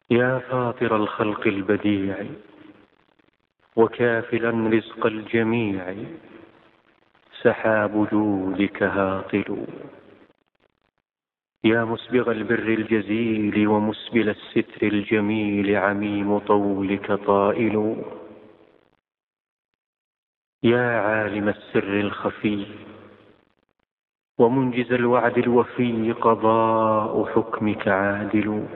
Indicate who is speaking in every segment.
Speaker 1: يا فاطر الخلق البديع وكافلا رزق الجميع، سحاب جودك هاطل. يا مسبغ البر الجزيل ومسبل الستر الجميل، عميم طولك طائل. يا عالم السر الخفي ومنجز الوعد الوفي، قضاء حكمك عادل.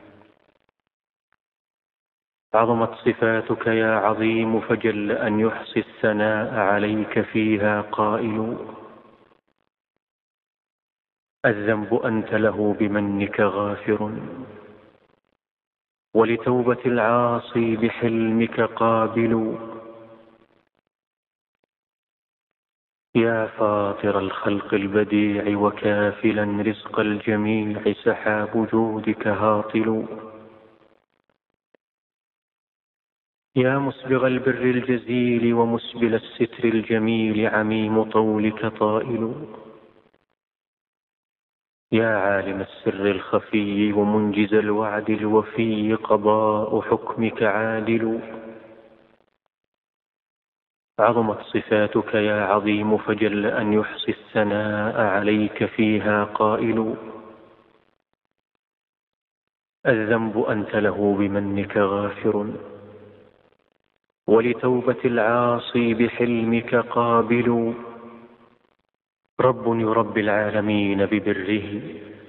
Speaker 1: عظمت صفاتك يا عظيم، فجل أن يحصي الثناء عليك فيها قائل. الذنب أنت له بمنك غافر، ولتوبة العاصي بحلمك قابل. يا فاطر الخلق البديع وكافلا رزق الجميع، سحاب جودك هاطل. يا مسبغ البر الجزيل ومسبل الستر الجميل، عميم طولك طائل. يا عالم السر الخفي ومنجز الوعد الوفي، قضاء حكمك عادل. عظمت صفاتك يا عظيم، فجل أن يحصي الثناء عليك فيها قائل. الذنب أنت له بمنك غافر، ولتوبة العاصي بحلمك قابل. رب يربي العالمين ببره،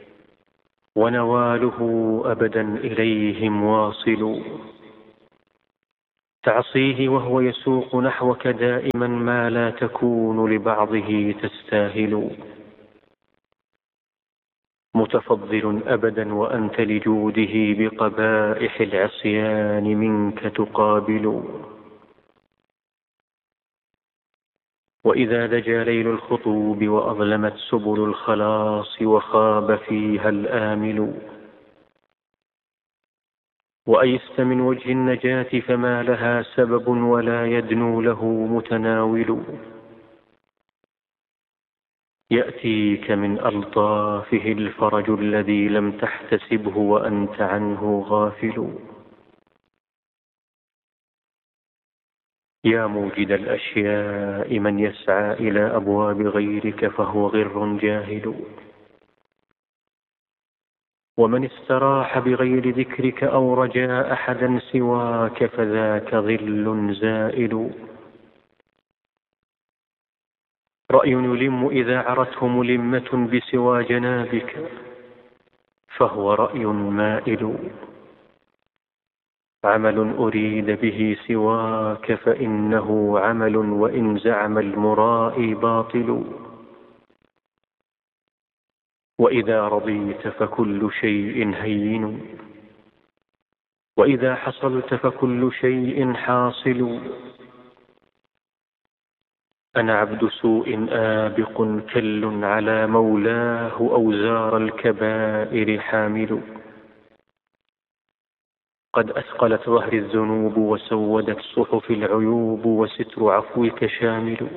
Speaker 1: ونواله أبدا إليهم واصل. تعصيه وهو يسوق نحوك دائما ما لا تكون لبعضه تستاهل. متفضل أبدا وأنت لجوده بقبائح العصيان منك تقابل. وإذا دجى ليل الخطوب وأظلمت سبل الخلاص، وخاب فيها الآمل، وأيست من وجه النجاة فما لها سبب، ولا يدنو له متناول. يأتيك من ألطافه الفرج الذي لم تحتسبه وأنت عنه غافل. يا موجد الأشياء، من يسعى إلى أبواب غيرك فهو غر جاهل. ومن استراح بغير ذكرك أو رجاء أحدا سواك فذاك ظل زائل. رأي يلم إذا عرته ملمة بسوى جنابك، فهو رأي مائل. عمل أريد به سواك فإنه عمل، وإن زعم المرائي باطل. وإذا رضيت فكل شيء هين، وإذا حصلت فكل شيء حاصل. أنا عبد سوء آبق كل على مولاه، أوزار الكبائر حامل. قد أثقلت ظهري الذنوب وسودت صحف العيوب، وستر عفوك شامل.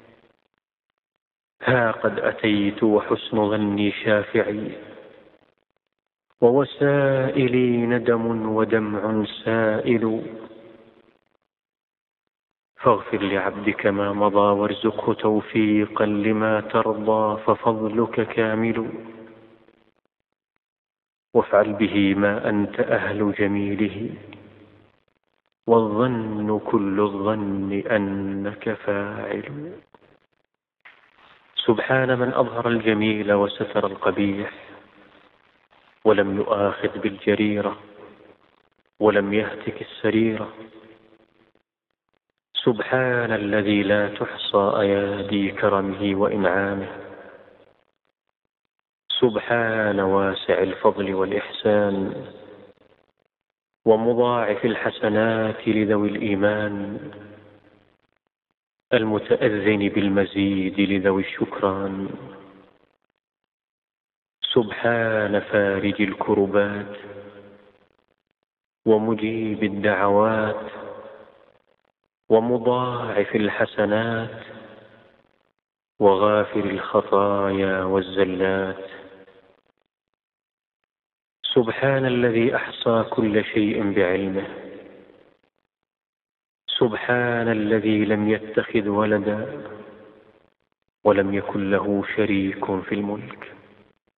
Speaker 1: ها قد أتيت وحسن ظني شافعي، ووسائلي ندم ودمع سائل. فاغفر لعبدك ما مضى وارزقه توفيقا لما ترضى، ففضلك كامل. وافعل به ما أنت أهل جميله، والظن كل الظن أنك فاعل. سبحان من أظهر الجميل وستر القبيح، ولم يؤاخذ بالجريرة، ولم يهتك السريرة. سبحان الذي لا تحصى أيادي كرمه وإنعامه. سبحان واسع الفضل والإحسان، ومضاعف الحسنات لذوي الإيمان. المتأذن بالمزيد لذوي الشكران. سبحان فارج الكربات، ومجيب الدعوات، ومضاعف الحسنات، وغافر الخطايا والزلات. سبحان الذي أحصى كل شيء بعلمه. سبحان الذي لم يتخذ ولدا ولم يكن له شريك في الملك.